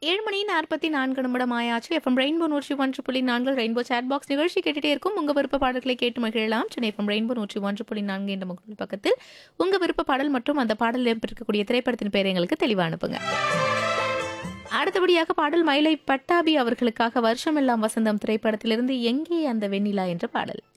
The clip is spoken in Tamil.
7 மணி 44 நிமிடம் ஆயாச்சு. FM rainbow 101.4 rainbow chat box நிகழ்ச்சி கேட்டுட்டே இருக்கும். உங்க விருப்ப பாடல்களை கேட்டு மகிழலாம். சென்னை எஃப்எம் ரெயின்போ 101.4 என்ற முகநூல் பக்கத்தில் உங்க விருப்ப பாடல் மற்றும் அந்த பாடலில் இடம்பெற்றிருக்கக்கூடிய திரைப்படத்தின் பெயரை எங்களுக்கு தெளிவா அனுப்புங்க. அடுத்தபடியாக பாடல் மயிலை பட்டாபி அவர்களுக்காக வருஷமெல்லாம் வசந்தம் திரைப்படத்திலிருந்து எங்கே அந்த வெண்ணிலா என்ற பாடல்.